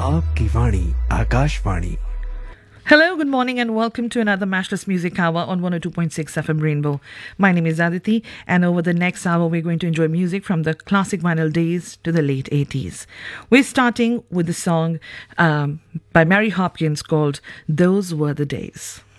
आपकी वाणी Akashvani. Hello, good morning, and welcome to another Matchless Music Hour on 102.6 FM Rainbow. My name is Aditi, and over the next hour, we're going to enjoy music from the classic vinyl days to the late 80s. We're starting with the song by Mary Hopkins called Those Were the Days.